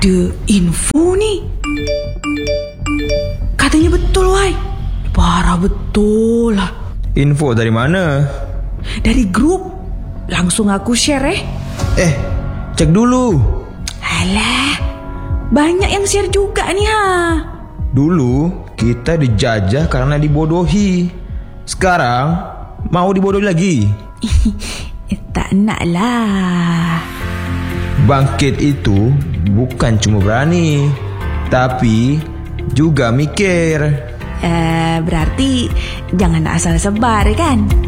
Ada info nih. Katanya betul, Wai. Parah betul lah. Info dari mana? Dari grup. Langsung aku share Cek dulu. Alah, banyak yang share juga nih Dulu kita dijajah karena dibodohi. Sekarang mau dibodohi lagi. Tak nak lah. Bangkit itu bukan cuma berani, tapi juga mikir. Berarti jangan asal sebar kan?